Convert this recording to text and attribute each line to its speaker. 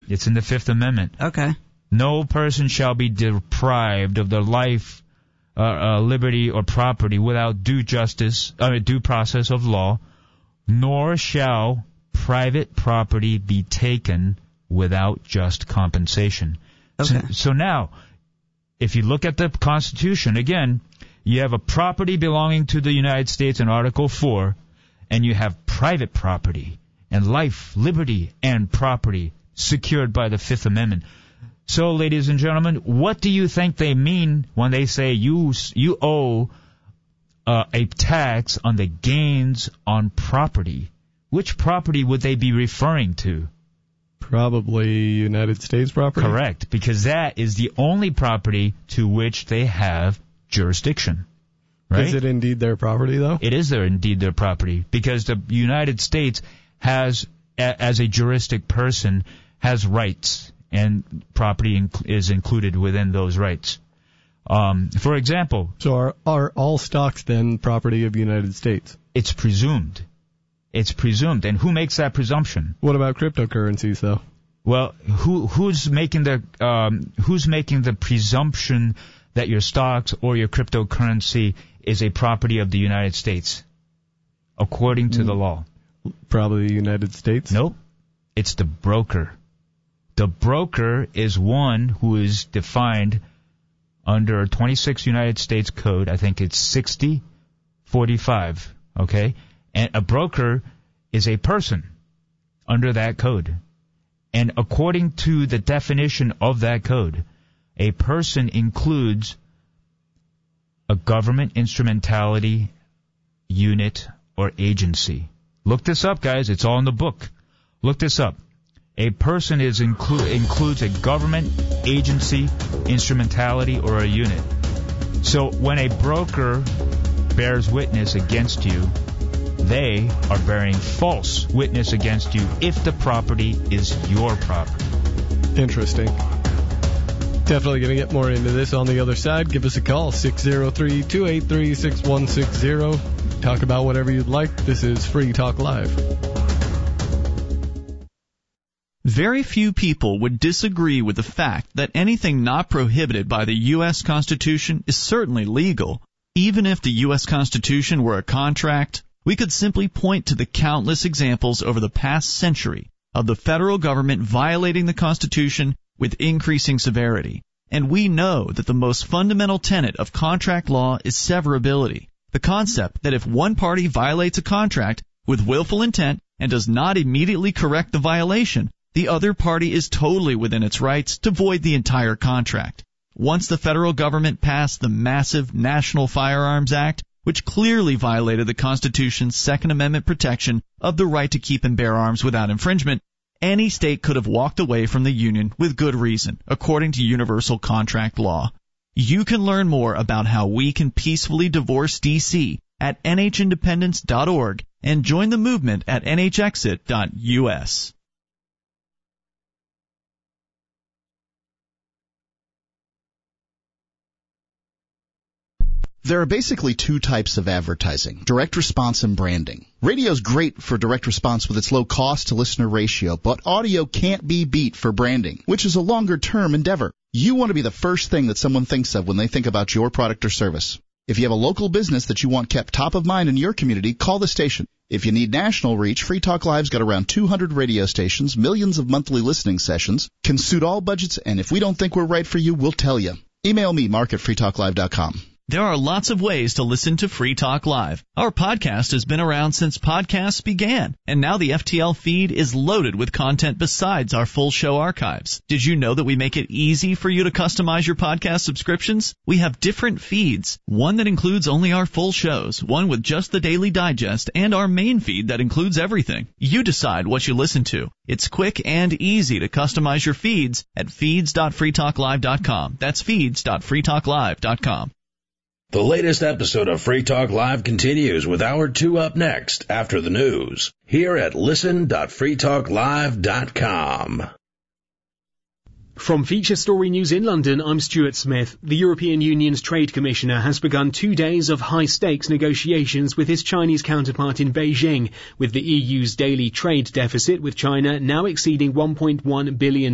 Speaker 1: It's in the Fifth Amendment.
Speaker 2: Okay.
Speaker 1: No person shall be deprived of their life, liberty, or property without due process of law, nor shall private property be taken without just compensation.
Speaker 2: Okay.
Speaker 1: So now, if you look at the Constitution, again, you have a property belonging to the United States in Article 4, and you have private property and life, liberty, and property secured by the Fifth Amendment. So, ladies and gentlemen, what do you think they mean when they say you owe a tax on the gains on property? Which property would they be referring to?
Speaker 3: Probably United States property.
Speaker 1: Correct, because that is the only property to which they have jurisdiction. Right?
Speaker 3: Is it indeed their property, though?
Speaker 1: It is indeed their property, because the United States has, as a juristic person, has rights, and property is included within those rights. For example...
Speaker 3: So are all stocks then property of the United States?
Speaker 1: It's presumed. It's presumed. And who makes that presumption?
Speaker 3: What about cryptocurrencies, though?
Speaker 1: Well, who's making the presumption that your stocks or your cryptocurrency is a property of the United States, according to the law?
Speaker 3: Probably the United States?
Speaker 1: Nope. It's the broker. The broker is one who is defined under 26 United States Code. I think it's 6045. Okay? And a broker is a person under that code. And according to the definition of that code, a person includes a government instrumentality, unit, or agency. Look this up, guys. It's all in the book. Look this up. A person includes a government, agency, instrumentality, or a unit. So when a broker bears witness against you, they are bearing false witness against you if the property is your property.
Speaker 3: Interesting. Definitely going to get more into this on the other side. Give us a call, 603-283-6160. Talk about whatever you'd like. This is Free Talk Live.
Speaker 4: Very few people would disagree with the fact that anything not prohibited by the U.S. Constitution is certainly legal. Even if the U.S. Constitution were a contract, we could simply point to the countless examples over the past century of the federal government violating the Constitution with increasing severity. And we know that the most fundamental tenet of contract law is severability, the concept that if one party violates a contract with willful intent and does not immediately correct the violation, the other party is totally within its rights to void the entire contract. Once the federal government passed the massive National Firearms Act, which clearly violated the Constitution's Second Amendment protection of the right to keep and bear arms without infringement, any state could have walked away from the Union with good reason, according to universal contract law. You can learn more about how we can peacefully divorce D.C. at NHindependence.org and join the movement at NHexit.us.
Speaker 5: There are basically two types of advertising, direct response and branding. Radio's great for direct response with its low cost to listener ratio, but audio can't be beat for branding, which is a longer-term endeavor. You want to be the first thing that someone thinks of when they think about your product or service. If you have a local business that you want kept top of mind in your community, call the station. If you need national reach, Free Talk Live's got around 200 radio stations, millions of monthly listening sessions, can suit all budgets, and if we don't think we're right for you, we'll tell you. Email me, mark@freetalklive.com.
Speaker 4: There are lots of ways to listen to Free Talk Live. Our podcast has been around since podcasts began, and now the FTL feed is loaded with content besides our full show archives. Did you know that we make it easy for you to customize your podcast subscriptions? We have different feeds, one that includes only our full shows, one with just the Daily Digest, and our main feed that includes everything. You decide what you listen to. It's quick and easy to customize your feeds at feeds.freetalklive.com. That's feeds.freetalklive.com.
Speaker 6: The latest episode of Free Talk Live continues with Hour 2 up next after the news here at listen.freetalklive.com.
Speaker 7: From Feature Story News in London, I'm Stuart Smith. The European Union's Trade Commissioner has begun 2 days of high-stakes negotiations with his Chinese counterpart in Beijing, with the EU's daily trade deficit with China now exceeding $1.1 billion